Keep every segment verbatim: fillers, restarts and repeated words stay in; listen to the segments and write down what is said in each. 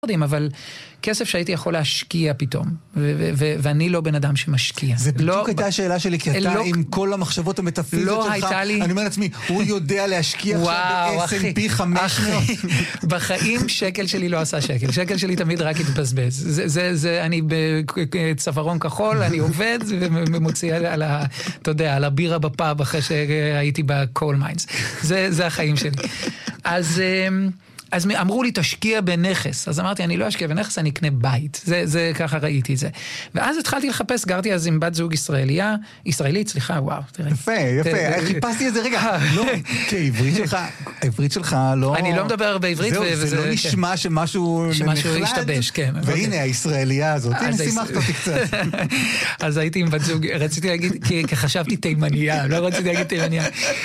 אבל כסף שהייתי יכול להשקיע פתאום, ואני לא בן אדם שמשקיע. זה בדיוק הייתה השאלה שלי, כי אתה עם כל המחשבות המטאפיזיות שלך, אני אומר לעצמי, הוא יודע להשקיע עכשיו ב-אס אנד פי חמש מאות. בחיים שקל שלי לא עשה שקל, שקל שלי תמיד רק התבזבז. זה, אני בצווארון כחול, אני עובד ומוציא על ה, אתה יודע, על הבירה בפאב אחרי שהייתי בקול מיינס. זה החיים שלי. אז... אז אמרו לי, תשקיע בנכס. אז אמרתי, אני לא אשקיע בנכס, אני אקנה בית. זה, זה, ככה ראיתי את זה. ואז התחלתי לחפש, גרתי אז עם בת זוג ישראליה, ישראלית, סליחה, וואו, תראה. יפה, יפה, חיפשתי את זה, רגע, לא, העברית שלך, העברית שלך לא... אני לא מדבר בעברית, זהו, זה לא נשמע שמשהו שמשהו השתבש, כן. והנה, הישראליה הזאת, הנה, שימחת אותי קצת. אז הייתי עם בת זוג, רציתי להגיד, כי חשבתי תימניה, לא רציתי להגיד תימניה.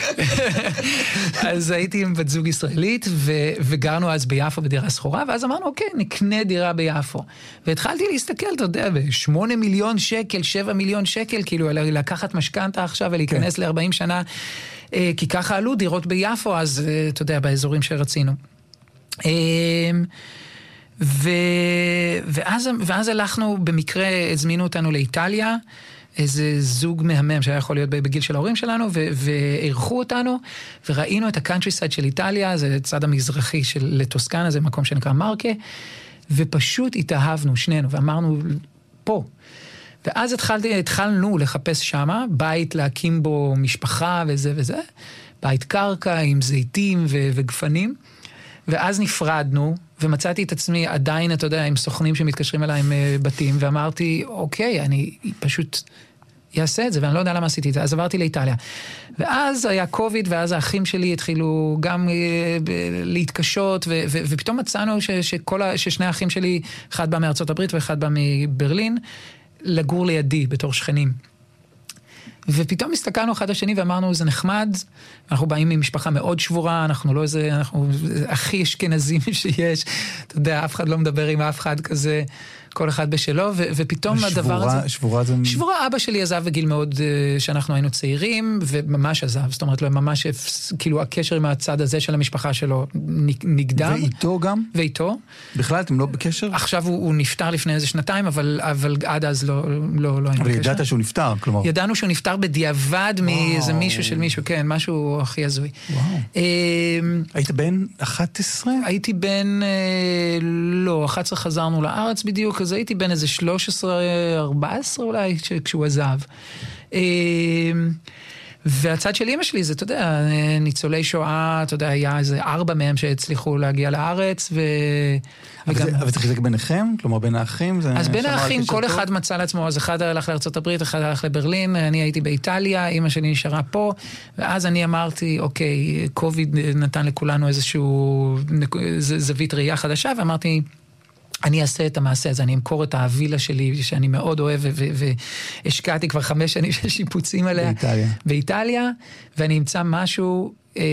אז הייתי עם בת זוג ישראלית, וגם אז ביפו בדירה סחורה, ואז אמרנו, אוקיי, נקנה דירה ביפו. והתחלתי להסתכל, אתה יודע, בשמונה מיליון שקל, שבע מיליון שקל, כאילו, לקחת משכנתה עכשיו ולהיכנס ל-ארבעים שנה, כי ככה עלו דירות ביפו, אז, אתה יודע, באזורים שרצינו. ואז, ואז הלכנו, במקרה, הזמינו אותנו לאיטליה, איזה זוג מהמם שהיה יכול להיות בגיל של ההורים שלנו, וערכו אותנו, וראינו את הקאנטריסייד של איטליה, זה צד המזרחי של לטוסקנה, זה מקום שנקרא מרקה, ופשוט התאהבנו שנינו, ואמרנו, פה. ואז התחלתי, התחלנו לחפש שמה, בית להקים בו משפחה וזה וזה, בית קרקע עם זיתים ו- וגפנים, ואז נפרדנו, ומצאתי את עצמי עדיין, אתה יודע, עם סוכנים שמתקשרים אליי עם בתים, ואמרתי, אוקיי, אני פשוט אעשה את זה, ואני לא יודע למה עשיתי את זה. אז עברתי לאיטליה. ואז היה קוביד, ואז האחים שלי התחילו גם להתקשות, ו- ו- ופתאום מצאנו ש- שכל ה- ששני האחים שלי, אחד בא מארצות הברית ואחד בא מברלין, לגור לידי בתור שכנים. ופתאום הסתכלנו אחד השני ואמרנו, זה נחמד, אנחנו באים ממשפחה מאוד שבורה, אנחנו לא איזה, אנחנו הכי אשכנזים שיש, אתה יודע, אף אחד לא מדבר עם אף אחד כזה, כל אחד בשלו, ו- ופתאום הדבר הזה... שבורה זה... שבורה, אבא שלי עזב בגיל מאוד, שאנחנו היינו צעירים, וממש עזב, זאת אומרת, ממש, כאילו, הקשר עם הצד הזה של המשפחה שלו נגדם. ואיתו גם? ואיתו. בכלל, אתם לא בקשר? עכשיו הוא, הוא נפטר לפני איזה שנתיים, אבל, אבל עד אז לא, לא, לא היינו אבל בקשר. ידעת שהוא נפטר, כלומר. ידענו שהוא נפטר בדיעבד מאיזה מישהו של מישהו, כן, משהו הכי הזוי. וואו. היית בן אחת עשרה? הייתי בן, לא, אחת עשרה חזרנו לארץ בדיוק, אז הייתי בן איזה שלוש עשרה, ארבע עשרה אולי, כשהוא עזב. והצד של אמא שלי זה, אתה יודע, ניצולי שואה, אתה יודע, היה איזה ארבע מהם שהצליחו להגיע לארץ, ו... אבל זה חיזק ביניכם? כלומר, בין האחים? אז בין האחים, כל אחד מצא לעצמו, אז אחד הלך לארצות הברית, אחד הלך לברלין, אני הייתי באיטליה, אמא שלי נשארה פה, ואז אני אמרתי, אוקיי, קוביד נתן לכולנו איזשהו זווית ראייה חדשה, ואמרתי, אני אעשה את המעשה הזה, אני אמכור את הווילה שלי, שאני מאוד אוהב, והשקעתי כבר חמש שנים של שיפוצים עליה. באיטליה. באיטליה, ואני אמצא משהו,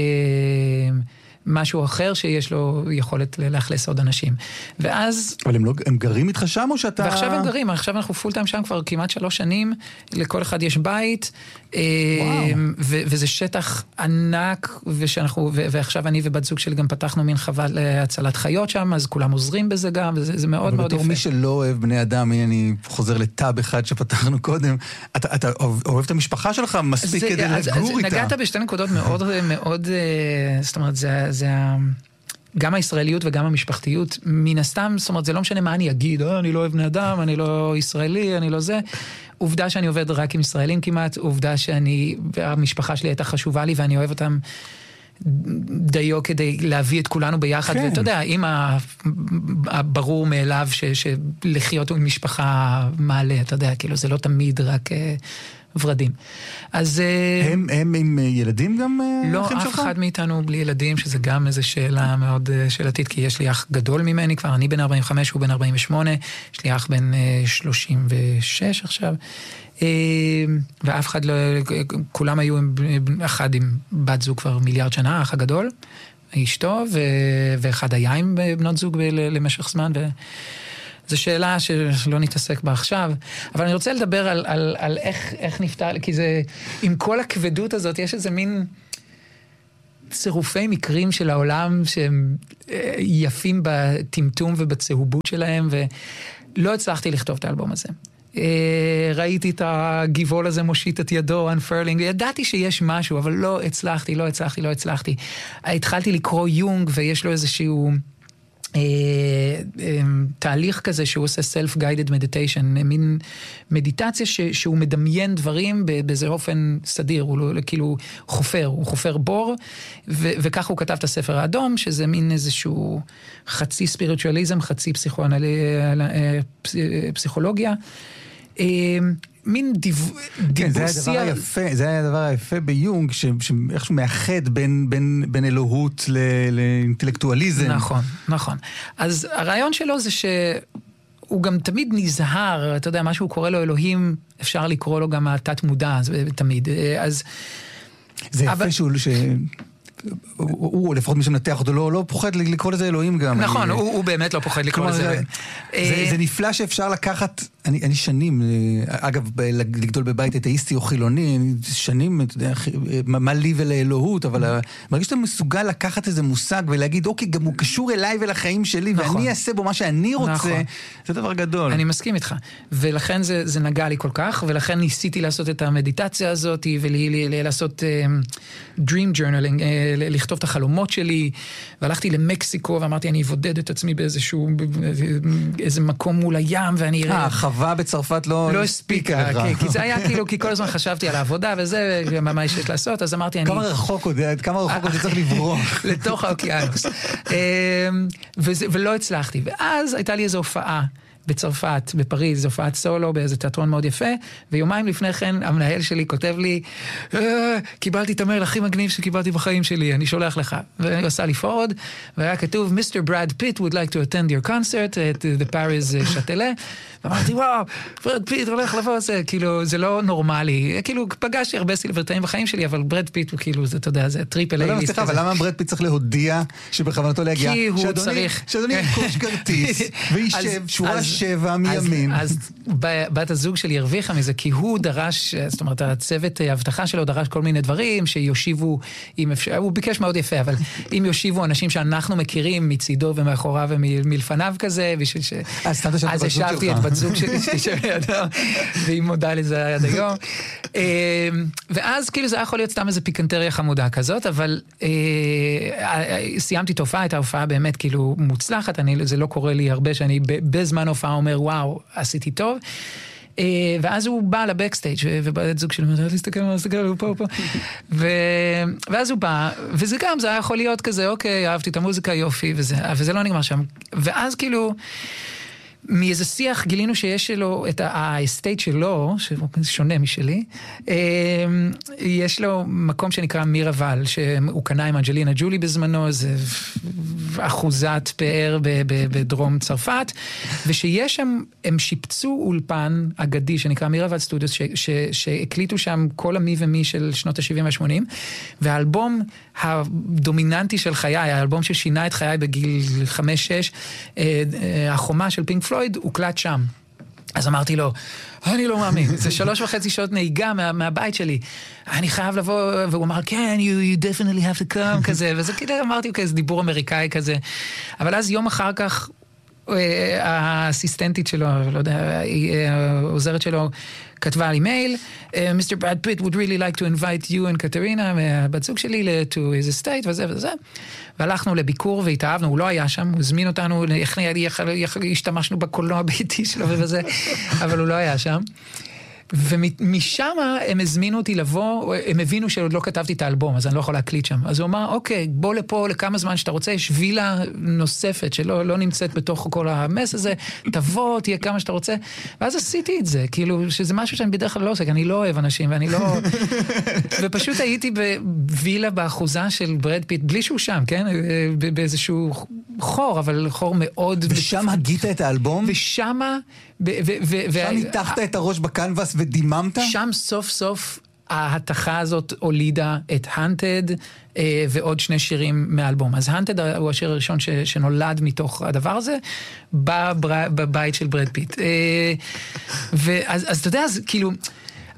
משהו אחר שיש לו יכולת לאכלס עוד אנשים. ואז... אבל הם, לא, הם גרים איתך שם או שאתה... ועכשיו הם גרים, עכשיו אנחנו פול טיים שם כבר כמעט שלוש שנים, לכל אחד יש בית, ו- וזה שטח ענק, ושאנחנו, ו- ועכשיו אני ובת זוג שלי גם פתחנו מין חווה להצלת חיות שם, אז כולם עוזרים בזה גם, וזה זה מאוד מאוד יפה. אבל בתור מי שלא אוהב בני אדם, הנה אני חוזר לטאב אחד שפתחנו קודם, אתה, אתה אוהב את המשפחה שלך מספיק זה, כדי אז, לגור אז איתה. נגעת בשתי נקודות מאוד, מאוד, זאת אומרת, זה, זה גם הישראליות וגם המשפחתיות, מן הסתם, זאת אומרת, זה לא משנה מה אני אגיד, אה, אני לא אוהב בני אדם, אני לא ישראלי, אני לא זה. עובדה שאני עובד רק עם ישראלים כמעט, עובדה שאני, המשפחה שלי הייתה חשובה לי, ואני אוהב אותם דיו כדי להביא את כולנו ביחד, כן. ואתה יודע, אם הברור מאליו ש, שלחיות עם משפחה מעלה, אתה יודע, כאילו זה לא תמיד רק ורדים. אז... הם, הם עם ילדים גם? לא, אף שלך? אחד מאיתנו בלי ילדים, שזה גם איזו שאלה מאוד שאלתית, כי יש לי אח גדול ממני כבר, אני בן ארבעים וחמש, הוא בן ארבעים ושמונה, יש לי אח בן שלושים ושש עכשיו, ואף אחד לא, כולם היו עם, אחד עם בת זוג כבר מיליארד שנה, האח הגדול, אשתו, ואחד היה עם בנות זוג למשך זמן, ו... זו שאלה שלא נתעסק בה עכשיו, אבל אני רוצה לדבר על, על, על איך, איך נפתר, כי זה, עם כל הכבדות הזאת, יש איזה מין צירופי מקרים של העולם שהם יפים בטמטום ובצהובות שלהם, ולא הצלחתי לכתוב את האלבום הזה. ראיתי את הגיבול הזה מושיט את ידו, unfurling, ידעתי שיש משהו, אבל לא הצלחתי, לא הצלחתי, לא הצלחתי. התחלתי לקרוא יונג, ויש לו איזשהו תהליך כזה שהוא עושה self-guided meditation, מין מדיטציה שהוא מדמיין דברים באיזה אופן סדיר, הוא כאילו חופר, הוא חופר בור, וכך הוא כתב את הספר האדום, שזה מין איזשהו חצי ספיריטואליזם, חצי פסיכולוגיה, מין דיבורסיה. זה היה הדבר היפה ביונג, שאיכשהו מאחד בין אלוהות לאינטלקטואליזם. נכון, נכון. אז הרעיון שלו זה שהוא גם תמיד נזהר, אתה יודע, מה שהוא קורא לו אלוהים, אפשר לקרוא לו גם התת מודע, תמיד. אז... זה יפה שהוא... הוא, לפחות מי שמנתח אותו, לא, לא פוחד לקרוא לזה אלוהים גם. נכון, הוא, הוא באמת לא פוחד לקרוא לזה. זה, זה נפלא שאפשר לקחת, אני, אני שנים, אגב, לגדול בבית אתאיסטי או חילוני, שנים, אתה יודע, מה לי ולאלוהות, אבל מרגיש שאתה מסוגל לקחת איזה מושג ולהגיד, אוקיי, גם הוא קשור אליי ולחיים שלי, נכון. ואני אעשה בו מה שאני רוצה, נכון. זה דבר גדול. אני מסכים איתך, ולכן זה, זה נגע לי כל כך, ולכן ניסיתי לעשות את המדיטציה הזאת, ולעשות uh, dream journaling, uh, לכתוב את החלומות שלי, והלכתי למקסיקו, ואמרתי, אני אבודד את עצמי באיזשהו, איזה מקום מול הים, ואני אראה... החווה בצרפת לא... לא הספיקה, כי זה היה כאילו, כי כל הזמן חשבתי על העבודה וזה, ומה יש לעשות, אז אמרתי, אני... כמה רחוק עוד, כמה רחוק עוד צריך לברוח. לתוך האוקיינוס. ולא הצלחתי. ואז הייתה לי איזו הופעה, בצרפת, בפריז, הופעת סולו, באיזה תיאטרון מאוד יפה, ויומיים לפני כן, המנהל שלי כותב לי, קיבלתי את המייל הכי מגניב שקיבלתי בחיים שלי, אני שולח לך. ואני עושה לי פורוד, והיה כתוב, מיסטר ברד פיט would like to attend your concert at the Paris Châtelet, ואמרתי, וואו, ברד פיט הולך לבוא, זה כאילו, זה לא נורמלי, כאילו, פגשתי הרבה סילברטאים בחיים שלי, אבל ברד פיט הוא כאילו, זה, אתה יודע, זה טריפל איי ליסט. אבל למה ברד פיט צריך להודיע שבכוונתו להגיע? כי הוא צריך... שאדוני ינקוש כרטיס, וישב שורה שבע מימין. אז בת הזוג שלי הרוויחה מזה, כי הוא דרש, זאת אומרת, הצוות ההבטחה שלו דרש כל מיני דברים, שיושיבו, הוא ביקש מאוד יפה, אבל אם יושיבו אנשים שאנחנו מכירים מצידו ומאחוריו ומלפניו כזה, בשביל ש... אז השארתי את בת זוג שלי, והיא מודה לזה עד היום. ואז כאילו זה יכול להיות סתם איזה פיקנטריה חמודה כזאת, אבל סיימתי תופעה, את ההופעה באמת כאילו מוצלחת, זה לא קורה לי הרבה שאני בזמן הופעה אומר, וואו, עשיתי טוב. ואז הוא בא לבקסטייג' ובאת זוג שלו, אתה תסתכל, תסתכל, הוא פה, הוא פה. ואז הוא בא, וזה גם, זה היה יכול להיות כזה, אוקיי, אהבתי את המוזיקה, יופי, וזה לא נגמר שם. ואז כאילו, מאיזה שיח גילינו שיש לו את האסטייט שלו, שהוא שונה משלי, יש לו מקום שנקרא מירבל, שהוא קנה עם אנג'לינה ג'ולי בזמנו, זה אחוזת פאר בדרום צרפת, ושיש שם, הם שיפצו אולפן אגדי שנקרא מירבל סטודיוס, שהקליטו שם כל המי ומי של שנות ה-שבעים וה-שמונים, והאלבום הדומיננטי של חיי, האלבום ששינה את חיי בגיל חמש שש, החומה של פינק פלויד, הוקלט שם. אז אמרתי לו, אני לא מאמין, זה שלוש וחצי שעות נהיגה מה, מהבית שלי, אני חייב לבוא, והוא אמר, כן, you, you definitely have to come, כזה, וזה כאילו אמרתי, אוקיי, זה דיבור אמריקאי כזה, אבל אז יום אחר כך, האסיסטנטית שלו, לא יודע, העוזרת שלו, כתבה לי מייל, מיסטר ברד פיט would really like to invite you and קטרינה, בת זוג שלי, to his estate, וזה וזה. והלכנו לביקור והתאהבנו, הוא לא היה שם, הוא הזמין אותנו, השתמשנו בקולנוע הביתי שלו וזה, אבל הוא לא היה שם. ומשם הם הזמינו אותי לבוא, הם הבינו שעוד לא כתבתי את האלבום, אז אני לא יכול להקליט שם. אז הוא אמר, אוקיי, בוא לפה לכמה זמן שאתה רוצה, יש וילה נוספת שלא לא נמצאת בתוך כל המס הזה, תבוא, תהיה כמה שאתה רוצה. ואז עשיתי את זה, כאילו, שזה משהו שאני בדרך כלל לא עושה, כי אני לא אוהב אנשים, ואני לא... ופשוט הייתי בווילה באחוזה של ברד פיט, בלי שהוא שם, כן? באיזשהו חור, אבל חור מאוד... ושם הגית את האלבום? ושם... שם ניתחת את הראש בקנבס ודיממת? שם סוף סוף ההתחה הזאת הולידה את Haunted ועוד שני שירים מהאלבום. אז Haunted הוא השיר הראשון שנולד מתוך הדבר הזה, בבית של ברד פיט. ואז אתה יודע, אז כאילו...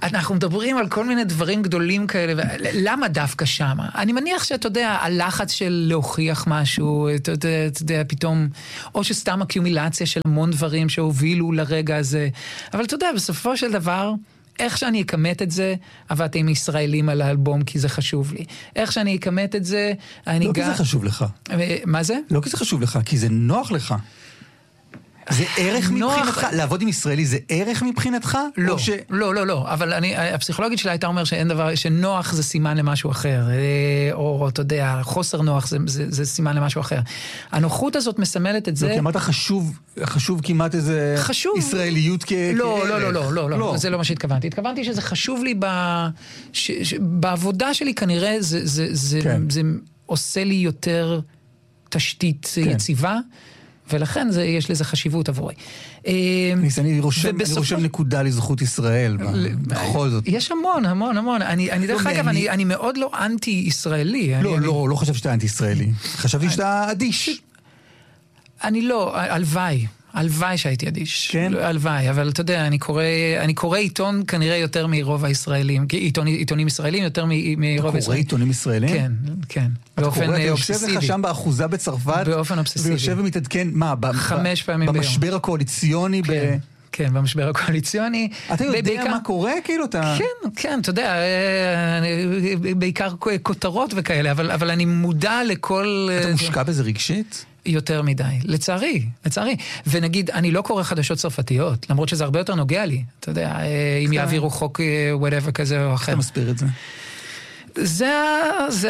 אנחנו מדברים על כל מיני דברים גדולים כאלה, למה דווקא שמה? אני מניח שאתה יודע, הלחץ של להוכיח משהו, אתה יודע, אתה יודע, פתאום, או שסתם אקיומילציה של המון דברים שהובילו לרגע הזה, אבל אתה יודע, בסופו של דבר, איך שאני אקמת את זה, עבדתי עם ישראלים על האלבום, כי זה חשוב לי. איך שאני אקמת את זה, אני לא גם... כי זה חשוב לך. מה זה? לא כי זה חשוב לך, כי זה נוח לך. זה ערך מבחינתך? לעבוד עם ישראלי זה ערך מבחינתך? לא, לא, לא, לא. אבל אני, הפסיכולוגית שלה הייתה אומר שאין דבר, שנוח זה סימן למשהו אחר. או, אתה יודע, חוסר נוח זה, זה, זה סימן למשהו אחר. הנוחות הזאת מסמלת את זה... לא, כי אמרת חשוב, חשוב כמעט איזה... חשוב. ישראליות כ... לא, לא, לא, לא, לא, לא, לא. זה לא מה שהתכוונתי. התכוונתי שזה חשוב לי ב... ש, ש, בעבודה שלי כנראה זה, זה, זה, כן. זה עושה לי יותר תשתית כן. יציבה. ולכן זה, יש לזה חשיבות עבורי. אני רושם נקודה לזכות ישראל, בכל זאת. יש המון, המון, המון. אני דרך אגב, אני מאוד לא אנטי-ישראלי. לא, לא, לא חשבתי שאתה אנטי-ישראלי. חשבתי שאתה אדיש. אני לא, הלוואי. הלוואי שהייתי אדיש. כן? הלוואי, אבל אתה יודע, אני קורא, אני קורא עיתון כנראה יותר מרוב הישראלים, עיתון, עיתונים ישראלים יותר מרוב הישראלים. אתה קורא עיתונים ישראלים? כן, כן. באופן אובססיבי. אתה יושב לך שם באחוזה בצרפת, באופן אובססיבי. ויושב ומתעדכן, מה? חמש פעמים ביום. במשבר הקואליציוני? כן. כן, במשבר הקואליציוני. אתה יודע מה קורה? כאילו אתה... כן, כן, אתה יודע, בעיקר כותרות וכאלה, אבל אני מודע לכל... אתה מושקע בזה רגשית? יותר מדי, לצערי, לצערי. ונגיד, אני לא קורא חדשות צרפתיות, למרות שזה הרבה יותר נוגע לי. אתה יודע, אם יעבירו חוק whatever כזה או אחר. אתה מסביר את זה? זה זה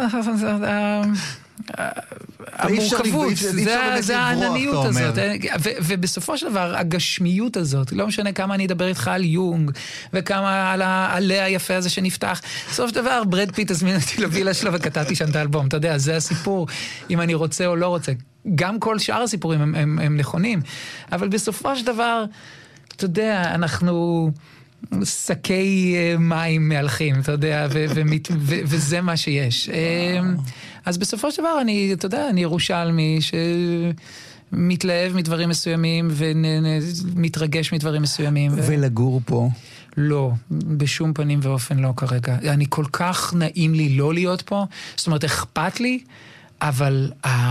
המורכבות, זה הענניות הזאת. ובסופו של דבר, הגשמיות הזאת, לא משנה כמה אני אדבר איתך על יונג, וכמה על העלה היפה הזה שנפתח, בסוף דבר, ברד פיט הזמין אותי לווילה שלו וכתבתי שם את האלבום. אתה יודע, זה הסיפור, אם אני רוצה או לא רוצה. גם כל שאר הסיפורים הם, הם, הם נכונים, אבל בסופו של דבר, אתה יודע, אנחנו... שקי מים מהלכים, אתה יודע, וזה מה שיש. אז בסופו של דבר, אני, אתה יודע, אני ירושלמי שמתלהב מדברים מסוימים ומתרגש מדברים מסוימים. ולגור פה? לא, בשום פנים ואופן לא כרגע. אני כל כך נעים לי לא להיות פה, זאת אומרת, אכפת לי, אבל...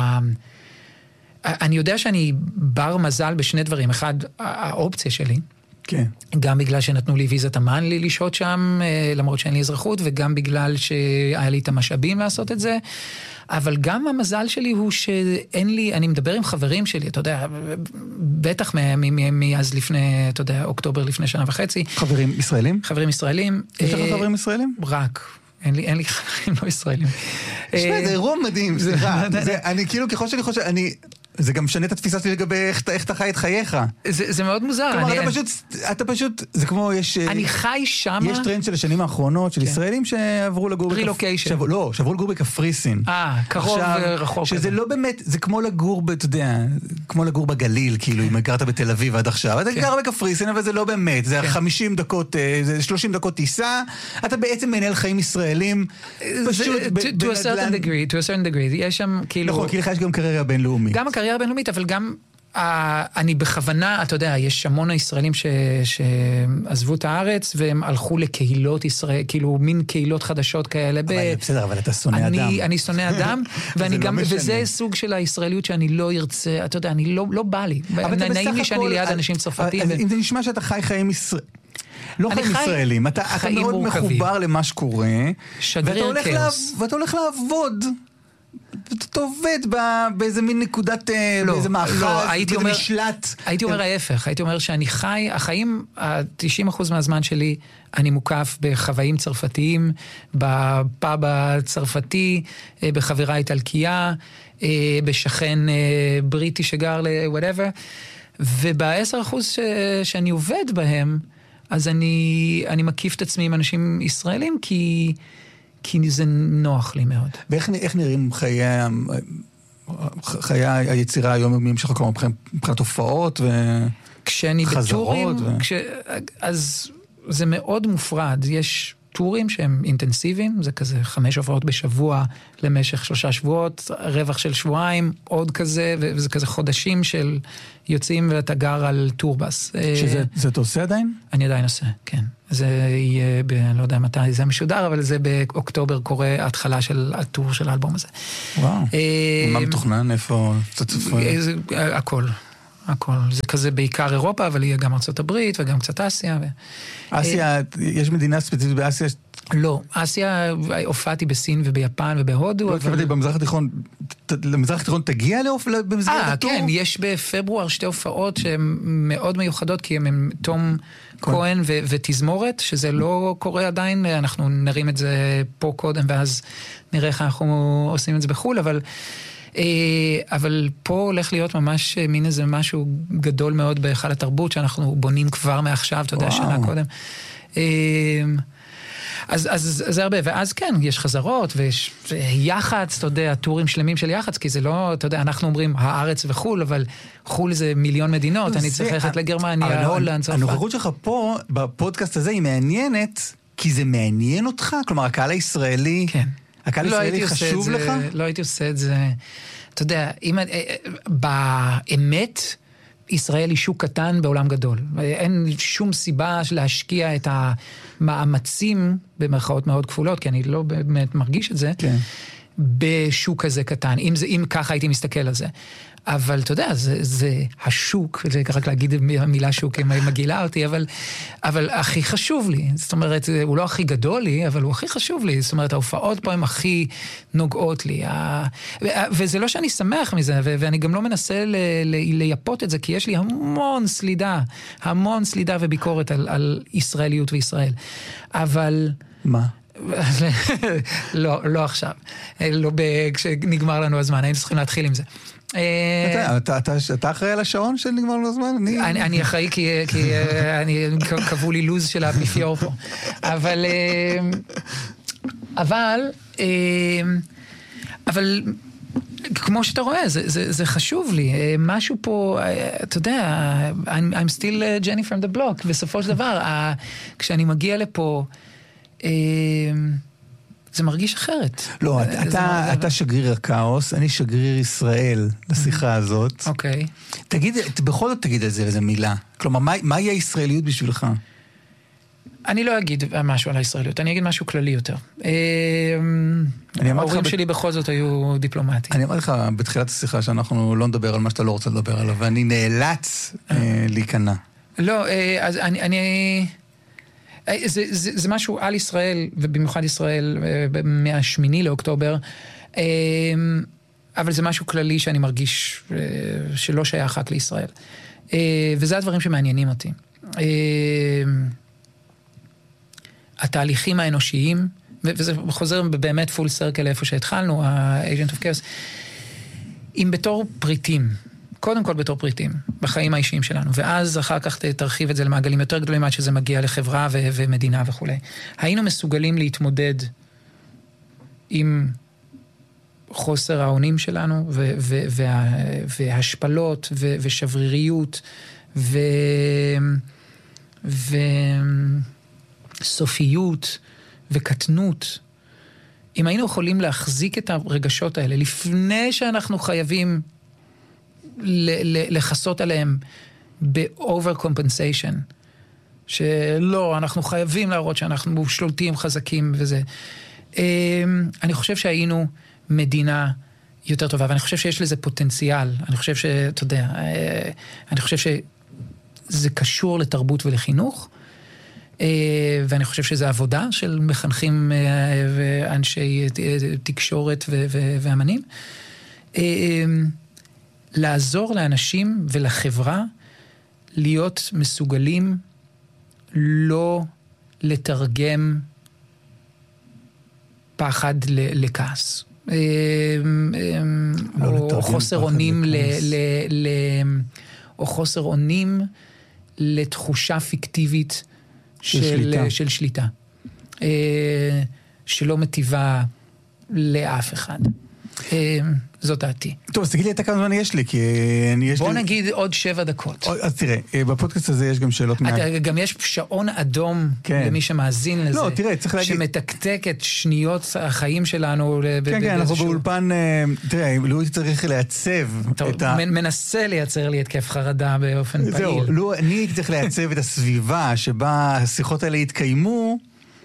אני יודע שאני בר מזל בשני דברים. אחד, האופציה שלי, כן. גם בגלל שנתנו לי ויזת אמן לי לשהות שם, למרות שאין לי אזרחות, וגם בגלל שהיה לי את המשאבים לעשות את זה. אבל גם המזל שלי הוא שאין לי, אני מדבר עם חברים שלי, אתה יודע, בטח מאז לפני, אתה יודע, אוקטובר לפני שנה וחצי. חברים ישראלים? חברים ישראלים. יש לך חברים ישראלים? רק. אין לי, אין לי חברים לא ישראלים. תשמע, זה אירוע מדהים, סליחה. אני כאילו, ככל שאני חושב, אני... זה גם משנה את התפיסה שלי לגבי איך אתה חי את חייך. זה, זה מאוד מוזר. כלומר, אני, אתה פשוט, אתה פשוט, זה כמו, יש... אני חי שמה... יש טרנד של השנים האחרונות, של ישראלים שעברו לגור... רילוקיישן. לא, שעברו לגור בקפריסין. אה, קרוב ורחוק. שזה לא באמת, זה כמו לגור, אתה יודע, כמו לגור בגליל, כאילו, אם גרת בתל אביב עד עכשיו. אתה גר בקפריסין, אבל זה לא באמת. זה חמישים דקות, זה שלושים דקות טיסה. אתה בעצם מנהל חיים ישראלים. פשוט... To a certain degree, to a certain degree. יש שם, כאילו... נכון, כי לך יש גם קריירה בינלאומית. גם הקריירה בינלאומית, אבל גם uh, אני בכוונה, אתה יודע, יש המון הישראלים ש, שעזבו את הארץ, והם הלכו לקהילות ישראל, כאילו מין קהילות חדשות כאלה. אבל ב... בסדר, אבל אתה שונא אני, אדם. אני שונא אדם, ואני גם, לא וזה סוג של הישראליות שאני לא ארצה, אתה יודע, אני לא, לא בא לי. נעים לי שאני ליד אנשים צרפתיים. אם זה נשמע שאתה חי חיים ישראל... לא חיים ישראלים, אתה מאוד מחובר למה שקורה, ואתה הולך לעבוד. אתה עובד באיזה מין נקודת, באיזה מאחז, באיזה משלט. הייתי אומר ההפך, הייתי אומר שאני חי, החיים, ה-תשעים אחוז מהזמן שלי, אני מוקף בחוואים צרפתיים, בפאב הצרפתי, בחברה איטלקייה, בשכן בריטי שגר ל-whatever, וב-עשרה אחוז שאני עובד בהם, אז אני, אני מקיף את עצמי עם אנשים ישראלים, כי... כי זה נוח לי מאוד. ואיך נראים חיי, חיי היצירה היומיומיים שלך, כלומר, מבחינת הופעות וחזרות? כשאני בטורים, כש... אז זה מאוד מופרד. יש טורים שהם אינטנסיביים, זה כזה חמש הופעות בשבוע למשך שלושה שבועות, רווח של שבועיים, עוד כזה, וזה כזה חודשים של יוצאים ואתה גר על טורבס. שזה, זה אתה עושה עדיין? אני עדיין עושה, כן. זה יהיה, ב, אני לא יודע מתי זה משודר, אבל זה באוקטובר קורה ההתחלה של הטור של האלבום הזה. וואו, מה מתוכנן? איפה? הכל. הכל. זה כזה בעיקר אירופה, אבל יהיה גם ארצות הברית וגם קצת אסיה. ו... אסיה, יש מדינה ספציפית באסיה? לא, אסיה, הופעתי בסין וביפן ובהודו. לא התכוונתי, במזרח התיכון, למזרח התיכון תגיע במסגרת הטור? כן, יש בפברואר שתי הופעות שהן מאוד מיוחדות, כי הן תום כהן ותזמורת, שזה לא קורה עדיין, אנחנו נרים את זה פה קודם, ואז נראה איך אנחנו עושים את זה בחול, אבל... אבל פה הולך להיות ממש מין איזה משהו גדול מאוד בהיכל התרבות, שאנחנו בונים כבר מעכשיו, אתה יודע, שנה קודם. אז, אז זה הרבה, ואז כן, יש חזרות, ויש יח"צ, אתה יודע, טורים שלמים של יח"צ, כי זה לא, אתה יודע, אנחנו אומרים הארץ וחול, אבל חול זה מיליון מדינות, אני צריך ללכת לגרמניה, הולנד, צרפת. הנוכחות שלך פה, בפודקאסט הזה, היא מעניינת, כי זה מעניין אותך? כלומר, הקהל הישראלי... כן. הקהל הישראלי חשוב לך? לא הייתי עושה את זה, אתה יודע, אם, באמת, ישראל היא שוק קטן בעולם גדול. אין שום סיבה להשקיע את המאמצים, במרכאות מאוד כפולות, כי אני לא באמת מרגיש את זה, כן. בשוק כזה קטן, אם, זה, אם ככה הייתי מסתכל על זה. אבל אתה יודע, זה, זה השוק, זה רק להגיד המילה שוק, אם היא מגילה אותי, אבל, אבל הכי חשוב לי, זאת אומרת, הוא לא הכי גדול לי, אבל הוא הכי חשוב לי, זאת אומרת, ההופעות פה הן הכי נוגעות לי, ה... וזה לא שאני שמח מזה, ו- ואני גם לא מנסה ל- ל- ליפות את זה, כי יש לי המון סלידה, המון סלידה וביקורת על, על ישראליות וישראל, אבל... מה? לא, לא עכשיו, לא כשנגמר לנו הזמן, היינו צריכים להתחיל עם זה. אתה אחראי על השעון שנגמר לו הזמן? אני אחראי כי קבעו לי לוז של האפיפיור פה. אבל, אבל, אבל, כמו שאתה רואה, זה חשוב לי. משהו פה, אתה יודע, I'm still Jenny from the block. בסופו של דבר, כשאני מגיע לפה, זה מרגיש אחרת. לא, אתה, אתה שגריר הכאוס, אני שגריר ישראל לשיחה הזאת. אוקיי. תגיד, בכל זאת תגיד על זה איזה מילה. כלומר, מה, מהי הישראליות בשבילך? אני לא אגיד משהו על הישראליות, אני אגיד משהו כללי יותר. ההורים שלי בכל זאת היו דיפלומטיים. אני אמר לך בתחילת השיחה שאנחנו לא נדבר על מה שאתה לא רוצה לדבר עליו, ואני נאלץ להיכנע. לא, אז אני... אני... זה, זה, זה משהו על ישראל, ובמיוחד ישראל, מהשמיני לאוקטובר, אבל זה משהו כללי שאני מרגיש שלא שייך רק לישראל. וזה הדברים שמעניינים אותי. התהליכים האנושיים, וזה חוזר באמת פול סרקל איפה שהתחלנו, ה-Agent of Chaos, אם בתור פריטים, קודם כל בתור פריטים, בחיים האישיים שלנו, ואז אחר כך תרחיב את זה למעגלים יותר גדולים, עד שזה מגיע לחברה ו- ומדינה וכו'. היינו מסוגלים להתמודד עם חוסר האונים שלנו, ו- ו- וה- והשפלות, ו- ושבריריות, ו- וסופיות, וקטנות. אם היינו יכולים להחזיק את הרגשות האלה, לפני שאנחנו חייבים לחסות עליהם ב-over compensation, שלא, אנחנו חייבים להראות שאנחנו שולטים חזקים וזה. אני חושב שהיינו מדינה יותר טובה, ואני חושב שיש לזה פוטנציאל. אני חושב שאתה יודע, אני חושב שזה קשור לתרבות ולחינוך, ואני חושב שזה עבודה של מחנכים ואנשי תקשורת ואמנים. לעזור לאנשים ולחברה להיות מסוגלים לא לתרגם פחד לכעס. או חוסר אונים או חוסר אונים לתחושה פיקטיבית של שליטה. שלא מטיבה לאף אחד. זאת דעתי. טוב, אז תגיד לי, אתה כמה זמן יש לי, כי אני יש לי... בוא נגיד עוד שבע דקות. אז תראה, בפודקאסט הזה יש גם שאלות מה... גם יש שעון אדום למי שמאזין לזה. לא, תראה, צריך להגיד... שמתקתק את שניות החיים שלנו. כן, כן, אנחנו באולפן... תראה, לא הייתי צריך לייצב את ה... מנסה לייצר לי התקף חרדה באופן פעיל. זהו, לא, אני הייתי צריך לייצב את הסביבה שבה השיחות האלה התקיימו.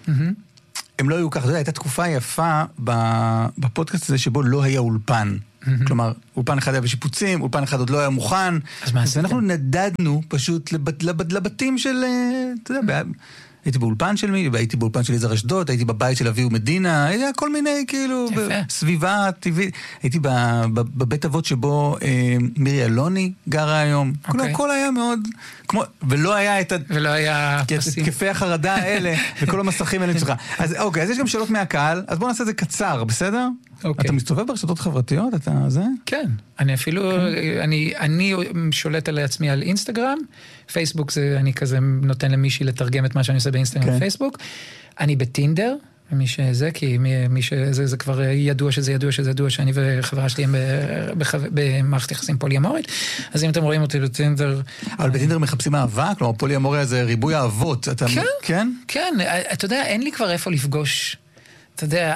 הם לא היו ככה, זו הייתה תקופה יפה בפודקאסט הזה שבו לא היה אולפן. כלומר, אולפן אחד היה בשיפוצים, אולפן אחד עוד לא היה מוכן. אז אנחנו נדדנו פשוט לבתים של, אתה יודע, הייתי באולפן של מי, הייתי באולפן של יזהר אשדוד, הייתי בבית של אביהו מדינה, היה כל מיני כאילו, סביבה טבעית. הייתי בבית אבות שבו מירי אלוני גרה היום. הכל היה מאוד, ולא היה את התקפי החרדה האלה, וכל המסכים האלה שלך. אז אוקיי, אז יש גם שאלות מהקהל, אז בואו נעשה את זה קצר, בסדר? אתה מסתובב ברשתות חברתיות? אתה זה? כן, אני אפילו, אני שולט על עצמי על אינסטגרם, פייסבוק זה, אני כזה נותן למישהי לתרגם את מה שאני עושה באינסטגרם ופייסבוק, אני בטינדר, מי שזה, כי מי שזה, זה כבר ידוע שזה ידוע שזה ידוע שאני וחברה שלי הם במערכת יחסים פוליאמורית, אז אם אתם רואים אותי בטינדר... אבל בטינדר מחפשים אהבה? כלומר, פוליאמוריה זה ריבוי אהבות. כן, כן, כן, אתה יודע, אין לי כבר איפה לפגוש, אתה יודע,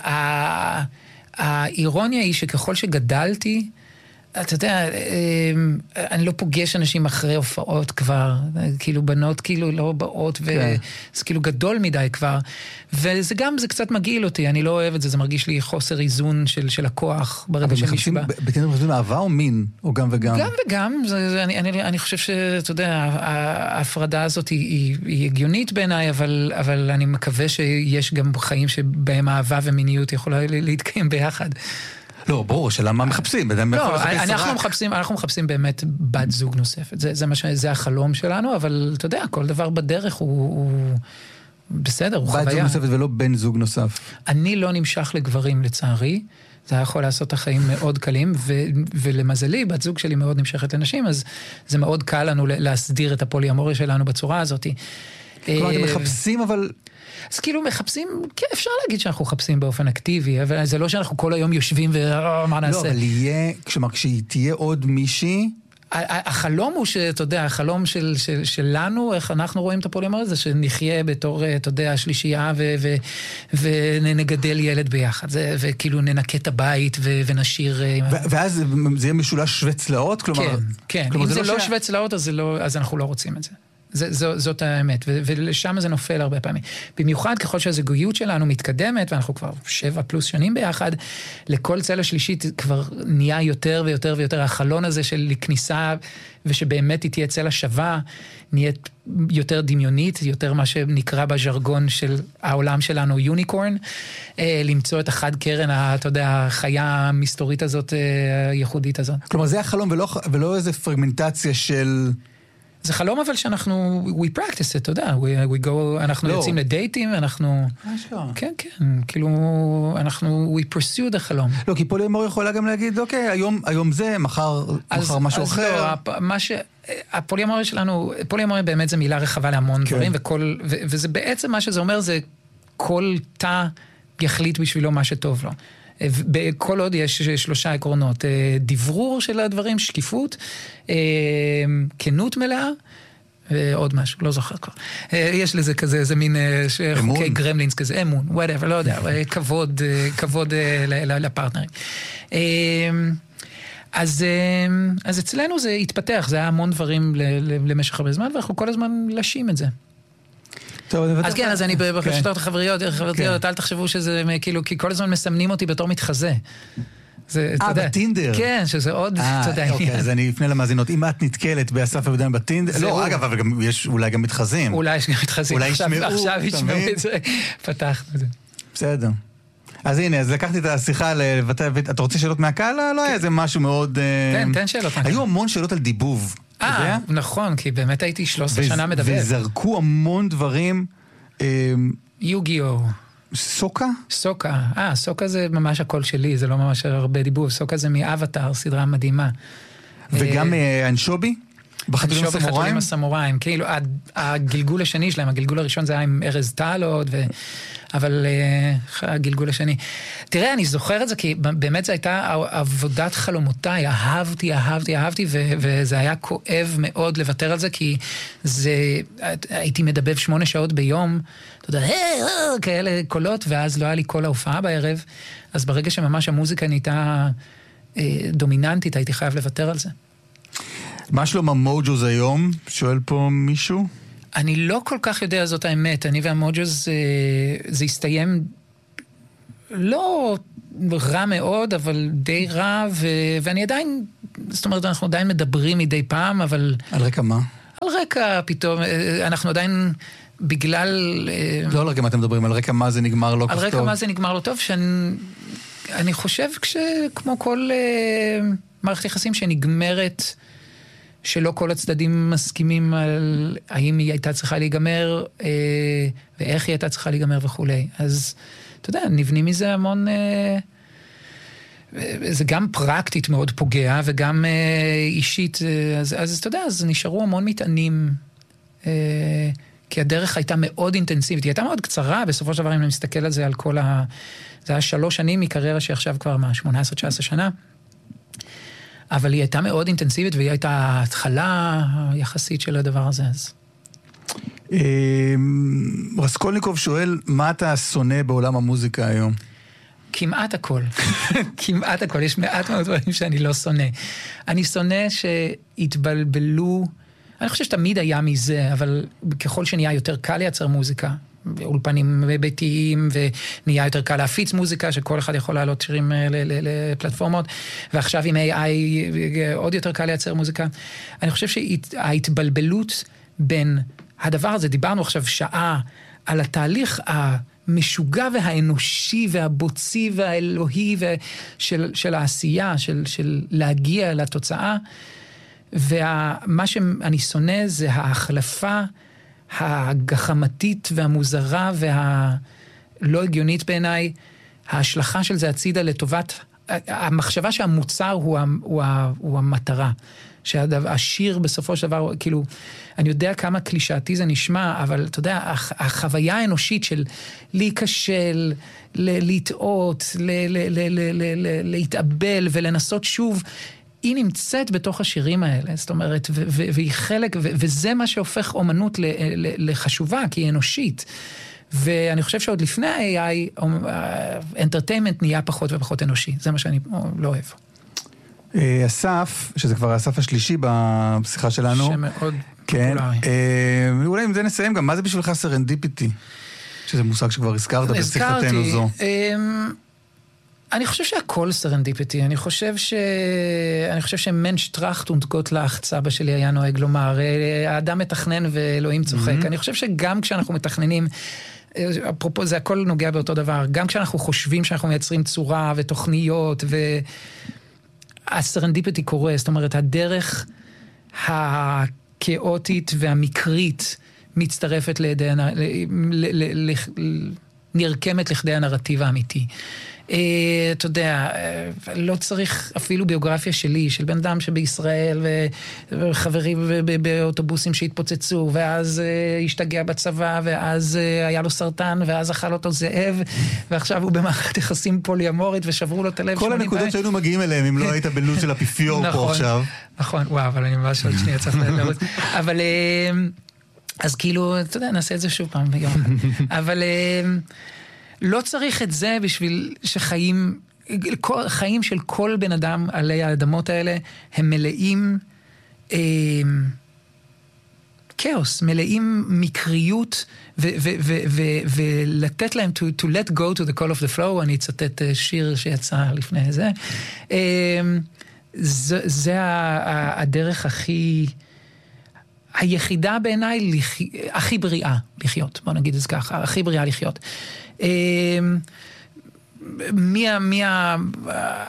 האירוניה היא שככל שגדלתי, אתה יודע, אני לא פוגש אנשים אחרי הופעות כבר, כאילו בנות כאילו לא באות, וזה כאילו גדול מדי כבר, וזה גם, זה קצת מגעיל אותי, אני לא אוהב את זה, זה מרגיש לי חוסר איזון של הכוח ברגע של מישהו בא. בטינדר מחפשים אהבה או מין? או גם וגם? גם וגם, אני חושב שאתה יודע, ההפרדה הזאת היא הגיונית בעיניי, אבל אני מקווה שיש גם חיים שבהם אהבה ומיניות יכולה להתקיים ביחד. לא, ברור, שאלה מה מחפשים. לא, אנחנו מחפשים, אנחנו מחפשים באמת בת זוג נוספת. זה מה ש... זה החלום שלנו, אבל אתה יודע, כל דבר בדרך הוא בסדר, הוא חוויה. בת זוג נוספת ולא בן זוג נוסף. אני לא נמשך לגברים, לצערי. זה יכול לעשות את החיים מאוד קלים, ולמזלי, בת זוג שלי מאוד נמשכת לנשים, אז זה מאוד קל לנו להסדיר את הפוליאמוריה שלנו בצורה הזאת. כלומר, אתם מחפשים, אבל... אז כאילו מחפשים, כן, אפשר להגיד שאנחנו מחפשים באופן אקטיבי, אבל זה לא שאנחנו כל היום יושבים ומה נעשה. לא, אבל יהיה, כשמה, כשתהיה עוד מישהי... החלום הוא שאתה יודע, החלום של, של, שלנו, איך אנחנו רואים את הפוליאמוריה, זה שנחיה בתור, אתה יודע, שלישייה ו, ו, ונגדל ילד ביחד, זה, וכאילו ננקה את הבית ו, ונשיר... ו, ואז זה יהיה משולש שווה צלעות? כלומר, כן, כן. כלומר, אם זה, זה לא ש... שווה צלעות, אז, לא, אז אנחנו לא רוצים את זה. זה, זו, זאת האמת, ו- ולשם זה נופל הרבה פעמים. במיוחד ככל שהזוגיות שלנו מתקדמת, ואנחנו כבר שבע פלוס שנים ביחד, לכל צלע שלישית כבר נהיה יותר ויותר ויותר, החלון הזה של כניסה, ושבאמת היא תהיה צלע שווה, נהיית יותר דמיונית, יותר מה שנקרא בז'רגון של העולם שלנו, יוניקורן, למצוא את החד קרן, אתה יודע, החיה המסתורית הזאת, הייחודית הזאת. כלומר, זה החלום, ולא, ולא איזה פרגמנטציה של... זה חלום אבל שאנחנו, we practice it, אתה יודע, we, we go, אנחנו יוצאים לדייטים, אנחנו... כן, כן, כאילו, אנחנו, we pursue את החלום. לא, כי פוליאמוריה יכולה גם להגיד, אוקיי, היום, היום זה, מחר, מחר משהו אחר. אז לא, מה ש... הפוליאמוריה שלנו, פוליאמוריה באמת זה מילה רחבה להמון דברים, וכל, ו, וזה בעצם מה שזה אומר, זה כל תא יחליט בשבילו מה שטוב לו. בכל עוד יש שלושה עקרונות, דברור של הדברים, שקיפות, כנות מלאה, ועוד משהו, לא זוכר כבר. יש לזה כזה, איזה מין חוקי גרמלינס כזה, אמון, whatever, לא יודע, כבוד, כבוד לפרטנרים. אז, אז אצלנו זה התפתח, זה היה המון דברים למשך הרבה זמן, ואנחנו כל הזמן לשים את זה. אז כן, אז אני ברשתות החברתיות, אל תחשבו שזה כאילו, כי כל הזמן מסמנים אותי בתור מתחזה. אה, בטינדר. כן, שזה עוד, אתה יודע. אוקיי, אז אני אפנה למאזינות. אם את נתקלת באסף אבידן בטינדר, לא, אגב, אבל יש אולי גם מתחזים. אולי יש גם מתחזים. אולי ישמעו, עכשיו ישמעו את זה. פתחנו את זה. בסדר. אז הנה, אז לקחתי את השיחה לבטא, אתה רוצה שאלות מהקהל? לא היה איזה משהו מאוד... תן, תן שאלות מהקהל. היו המון שאלות על דיבוב. אה, נכון, כי באמת הייתי שלוש עשרה שנה מדבר. וזרקו המון דברים... יוגיו. סוקה? סוקה. אה, סוקה זה ממש הקול שלי, זה לא ממש הרבה דיבוב. סוקה זה מאבטר, סדרה מדהימה. וגם אנשובי? בחתולים הסמוראים? בחתולים הסמוראים, כאילו, הגלגול השני שלהם, הגלגול הראשון זה היה עם ארז טל עוד, ו... אבל uh, הגלגול השני. תראה, אני זוכר את זה, כי באמת זו הייתה עבודת חלומותיי, אהבתי, אהבתי, אהבתי, ו- וזה היה כואב מאוד לוותר על זה, כי זה, הייתי מדבב שמונה שעות ביום, אתה יודע, כאלה קולות, ואז לא היה לי כל ההופעה בערב, אז ברגע שממש המוזיקה נהייתה אה, דומיננטית, הייתי חייב לוותר על זה. מה שלום המוג'וז היום? שואל פה מישהו? אני לא כל כך יודע זאת האמת, אני והמוג'וז, זה הסתיים לא רע מאוד, אבל די רע, ו... ואני עדיין, זאת אומרת, אנחנו עדיין מדברים מדי פעם, אבל... על רקע מה? על רקע פתאום, אנחנו עדיין בגלל... לא על רקע מה אתם מדברים, על רקע מה זה נגמר לא כל כך טוב. על רקע מה זה נגמר לא טוב, שאני אני חושב כשכמו כל מערכת יחסים שנגמרת... שלא כל הצדדים מסכימים על האם היא הייתה צריכה להיגמר, אה, ואיך היא הייתה צריכה להיגמר וכו'. אז, אתה יודע, נבנים מזה המון... אה, זה גם פרקטית מאוד פוגע, וגם אה, אישית. אז, אז אתה יודע, אז נשארו המון מטענים, אה, כי הדרך הייתה מאוד אינטנסיבית. היא הייתה מאוד קצרה, בסופו של דבר, אם אני מסתכל על זה, על כל ה... זה היה שלוש שנים מקריירה שעכשיו כבר מה, שמונה עשרה תשע עשרה שנה. אבל היא הייתה מאוד אינטנסיבית, והיא הייתה ההתחלה היחסית של הדבר הזה. אז. רסקולניקוב שואל, מה אתה שונא בעולם המוזיקה היום? כמעט הכל. כמעט הכל. יש מעט מאוד דברים שאני לא שונא. אני שונא שהתבלבלו, אני חושב שתמיד היה מזה, אבל ככל שנהיה יותר קל לייצר מוזיקה, אולפנים ביתיים, ונהיה יותר קל להפיץ מוזיקה, שכל אחד יכול לעלות שירים לפלטפורמות, ועכשיו עם איי איי עוד יותר קל לייצר מוזיקה. אני חושב שההתבלבלות בין הדבר הזה, דיברנו עכשיו שעה על התהליך המשוגע והאנושי והבוצי והאלוהי של, של העשייה, של, של להגיע לתוצאה, ומה שאני שונא זה ההחלפה הגחמתית והמוזרה והלא הגיונית בעיניי, ההשלכה של זה הצידה לטובת, המחשבה שהמוצר הוא, הוא, הוא המטרה, שהשיר בסופו של דבר, כאילו, אני יודע כמה קלישאתי זה נשמע, אבל אתה יודע, החוויה האנושית של להיכשל, לטעות, להתאבל ולנסות שוב, היא נמצאת בתוך השירים האלה, זאת אומרת, והיא חלק, וזה מה שהופך אומנות לחשובה, כי היא אנושית. ואני חושב שעוד לפני ה-איי איי, entertainment נהיה פחות ופחות אנושי. זה מה שאני לא אוהב. אסף, שזה כבר האסף השלישי בשיחה שלנו. שמאוד כן. אולי עם זה נסיים גם, מה זה בשבילך סרנדיפיטי? שזה מושג שכבר הזכרת בשיחתנו זו. אני חושב שהכל סרנדיפיטי, אני חושב ש... אני חושב שמנש טראכט ונטגוט סבא שלי היה נוהג לומר, האדם מתכנן ואלוהים צוחק. Mm-hmm. אני חושב שגם כשאנחנו מתכננים, אפרופו זה הכל נוגע באותו דבר, גם כשאנחנו חושבים שאנחנו מייצרים צורה ותוכניות, והסרנדיפיטי קורה, זאת אומרת, הדרך הכאוטית והמקרית מצטרפת לידי, ל... ל... ל... נרקמת לכדי הנרטיב האמיתי. אתה יודע, לא צריך אפילו ביוגרפיה שלי, של בן אדם שבישראל, וחברים באוטובוסים שהתפוצצו, ואז השתגע בצבא, ואז היה לו סרטן, ואז אכל אותו זאב, ועכשיו הוא במערכת יחסים פוליאמורית, ושברו לו את הלב. כל הנקודות שהיינו מגיעים אליהם, אם לא היית בלוז של אפיפיור פה עכשיו. נכון, וואו, אבל אני ממש עוד שנייה צריך לרוץ. אבל, אז כאילו, אתה יודע, נעשה את זה שוב פעם ביום. אבל... לא צריך את זה בשביל שחיים, חיים של כל בן אדם עלי האדמות האלה, הם מלאים אה, כאוס, מלאים מקריות, ו- ו- ו- ו- ולתת להם to, to let go to the call of the flow, אני אצטט שיר שיצא לפני זה, אה, זה, זה הדרך הכי... היחידה בעיניי לח... הכי בריאה לחיות, בוא נגיד את זה ככה, הכי בריאה לחיות. מי, מי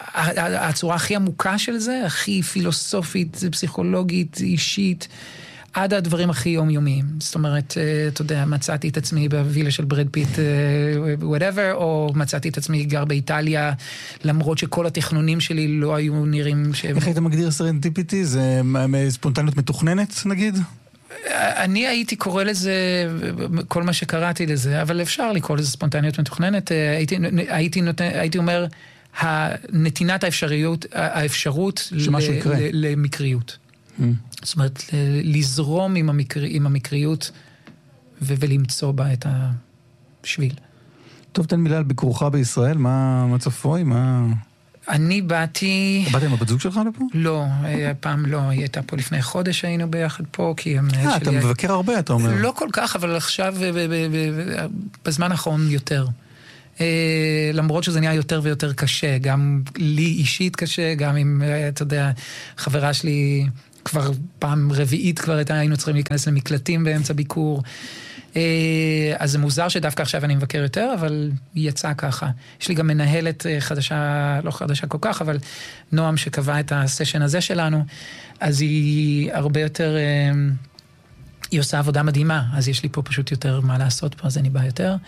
הצורה הכי עמוקה של זה, הכי פילוסופית, פסיכולוגית, אישית, עד הדברים הכי יומיומיים. זאת אומרת, אתה יודע, מצאתי את עצמי בווילה של ברד פיט, whatever, או מצאתי את עצמי גר באיטליה, למרות שכל התכנונים שלי לא היו נראים ש... איך היית מגדיר סרנדיפיטי? זה ספונטניות מתוכננת, נגיד? אני הייתי קורא לזה, כל מה שקראתי לזה, אבל אפשר לקרוא לזה ספונטניות מתוכננת. הייתי, הייתי, נותן, הייתי אומר, הנתינת האפשריות, האפשרות למקריות. זאת אומרת, לזרום עם, המקר... עם המקריות ו... ולמצוא בה את השביל. טוב, תן מילה על ביקורך בישראל, מה, מה צפוי, מה... אני באתי... באת עם הבת זוג שלך לפה? לא, פעם לא, היא הייתה פה לפני חודש, היינו ביחד פה, כי המנהל שלי... אה, אתה מבקר הרבה, אתה אומר. לא כל כך, אבל עכשיו, בזמן האחרון יותר. למרות שזה נהיה יותר ויותר קשה, גם לי אישית קשה, גם אם, אתה יודע, חברה שלי... כבר פעם רביעית כבר היינו צריכים להיכנס למקלטים באמצע ביקור. אז זה מוזר שדווקא עכשיו אני מבקר יותר, אבל היא יצאה ככה. יש לי גם מנהלת חדשה, לא חדשה כל כך, אבל נועם שקבע את הסשן הזה שלנו, אז היא הרבה יותר, היא עושה עבודה מדהימה, אז יש לי פה פשוט יותר מה לעשות פה, אז אני בא יותר.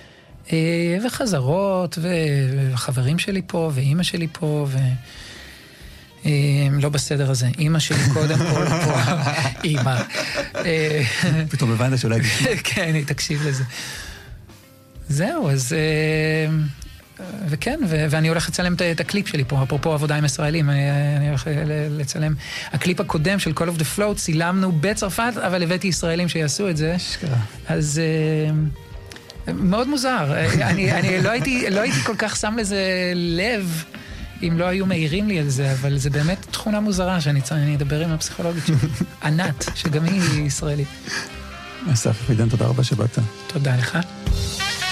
וחזרות, וחברים שלי פה, ואימא שלי פה, ו... לא בסדר הזה, אמא שלי קודם כל פה, אמא. פתאום הבנת שאולי... כן, היא תקשיב לזה. זהו, אז... וכן, ואני הולך לצלם את הקליפ שלי פה, אפרופו עבודה עם ישראלים, אני הולך לצלם. הקליפ הקודם של Call of the Float צילמנו בצרפת, אבל הבאתי ישראלים שיעשו את זה. אז... מאוד מוזר. אני לא הייתי כל כך שם לזה לב, אם לא היו מהירים לי על זה, אבל זה באמת תכונה מוזרה שאני אדבר עם הפסיכולוגית שלי. ענת, שגם היא ישראלית. אסף, עידן, תודה רבה שבאת. תודה לך.